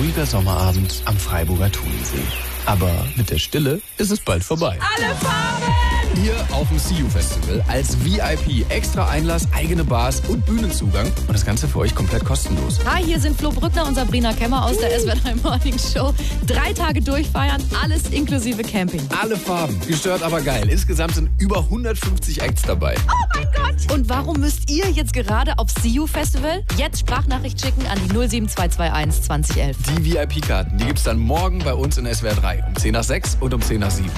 ruhiger Sommerabend am Freiburger Thunisee. Aber mit der Stille ist es bald vorbei. Alle Farben! Hier auf dem See You Festival als VIP. Extra Einlass, eigene Bars und Bühnenzugang. Und das Ganze für euch komplett kostenlos. Hi, hier sind Flo Brückner und Sabrina Kemmer aus der SWR 3 Morning Show. 3 Tage durchfeiern, alles inklusive Camping. Alle Farben, gestört aber geil. Insgesamt sind über 150 Acts dabei. Oh mein Gott! Und warum müsst ihr jetzt gerade auf See You Festival? Jetzt Sprachnachricht schicken an die 07221 2011. Die VIP-Karten, die gibt's dann morgen bei uns in SWR 3. Um 10 nach 6 und um 10 nach 7.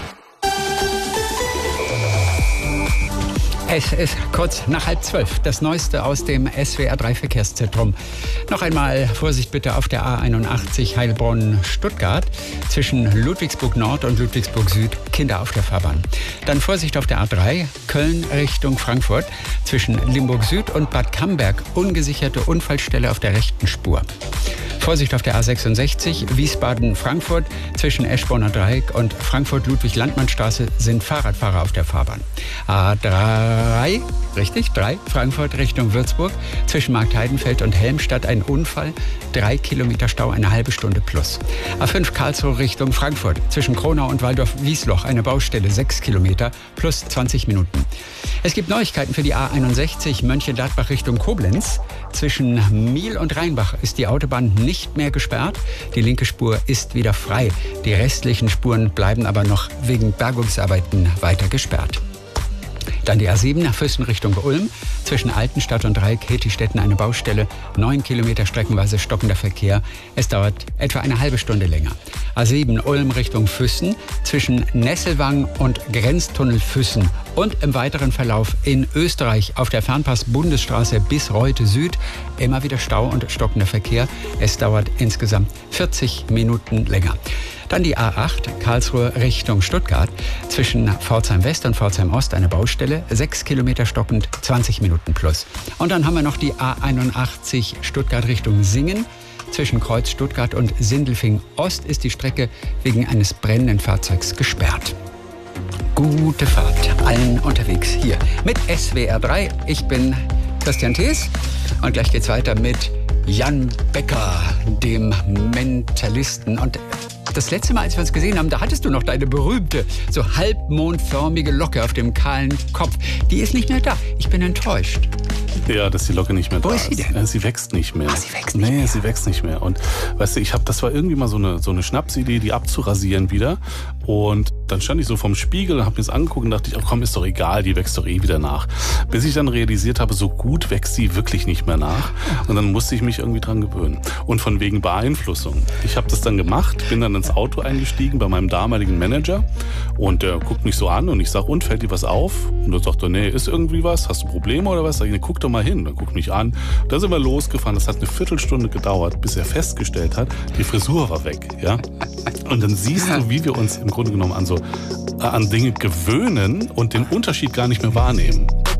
Es ist kurz nach 11:30. Das Neueste aus dem SWR 3 Verkehrszentrum. Noch einmal Vorsicht bitte auf der A81 Heilbronn-Stuttgart zwischen Ludwigsburg Nord und Ludwigsburg Süd. Kinder auf der Fahrbahn. Dann Vorsicht auf der A3 Köln Richtung Frankfurt zwischen Limburg Süd und Bad Camberg. Ungesicherte Unfallstelle auf der rechten Spur. Vorsicht auf der A66 Wiesbaden-Frankfurt zwischen Eschborner Dreieck und Frankfurt-Ludwig-Landmann-Straße sind Fahrradfahrer auf der Fahrbahn. A3, richtig, 3, Frankfurt Richtung Würzburg zwischen Marktheidenfeld und Helmstadt ein Unfall, 3 Kilometer Stau, eine halbe Stunde plus. A5 Karlsruhe Richtung Frankfurt zwischen Kronau und Waldorf-Wiesloch eine Baustelle, 6 Kilometer plus 20 Minuten. Es gibt Neuigkeiten für die A61 Mönchengladbach Richtung Koblenz. Zwischen Miel und Rheinbach ist die Autobahn nicht mehr gesperrt. Die linke Spur ist wieder frei. Die restlichen Spuren bleiben aber noch wegen Bergungsarbeiten weiter gesperrt. Dann die A7 nach Füssen Richtung Ulm. Zwischen Altenstadt und Dreieck-Hiltistetten eine Baustelle. 9 Kilometer streckenweise stockender Verkehr. Es dauert etwa eine halbe Stunde länger. A7 Ulm Richtung Füssen. Zwischen Nesselwang und Grenztunnel Füssen. Und im weiteren Verlauf in Österreich auf der Fernpass-Bundesstraße bis Reute Süd. Immer wieder Stau und stockender Verkehr. Es dauert insgesamt 40 Minuten länger. Dann die A8 Karlsruhe Richtung Stuttgart. Zwischen Pforzheim West und Pforzheim Ost eine Baustelle. 6 Kilometer stockend, 20 Minuten plus. Und dann haben wir noch die A81 Stuttgart Richtung Singen. Zwischen Kreuz Stuttgart und Sindelfingen Ost ist die Strecke wegen eines brennenden Fahrzeugs gesperrt. Gute Fahrt allen unterwegs hier mit SWR 3. Ich bin Christian Thees und gleich geht's weiter mit Jan Becker, dem Mentalisten. Und das letzte Mal, als wir uns gesehen haben, da hattest du noch deine berühmte, so halbmondförmige Locke auf dem kahlen Kopf. Die ist nicht mehr da. Ich bin enttäuscht. Ja, dass die Locke nicht mehr da ist. Wo ist sie denn? Sie wächst nicht mehr. Sie wächst nicht mehr? Sie wächst nicht mehr. Und weißt du, das war irgendwie mal so eine Schnapsidee, die abzurasieren wieder. Und dann stand ich so vorm Spiegel und habe mir das angeguckt und dachte ich, komm, ist doch egal, die wächst doch eh wieder nach. Bis ich dann realisiert habe, so gut wächst sie wirklich nicht mehr nach. Und dann musste ich mich irgendwie dran gewöhnen. Und von wegen Beeinflussung. Ich habe das dann gemacht, bin dann ins Auto eingestiegen bei meinem damaligen Manager und der guckt mich so an und ich sage, und fällt dir was auf? Und er sagt, nee, ist irgendwie was? Hast du Probleme oder was? Sag ich, guck doch mal hin. Dann guckt mich an. Da sind wir losgefahren. Das hat eine Viertelstunde gedauert, bis er festgestellt hat, die Frisur war weg. Ja? Und dann siehst du, wie wir uns im Grunde genommen an Dinge gewöhnen und den Unterschied gar nicht mehr wahrnehmen.